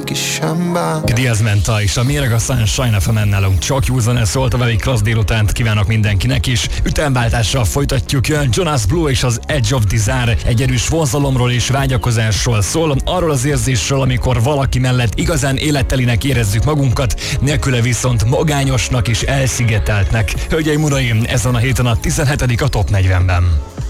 kis samba. Diaz Menta és a Méreg a Sunshine FM nálunk csak jó zene szólt a velük klassz délutánt kívánok mindenkinek is. Ütemváltással folytatjuk, jön Jonas Blue és az Edge of Desire egy erős vonzalomról és vágyakozásról szól, arról az érzésről, amikor valaki mellett igazán élettelinek érezzük magunkat, nélküle viszont magányosnak és elszigeteltnek. Hölgyeim, uraim, ezen a héten a 17. a Top 40-ben.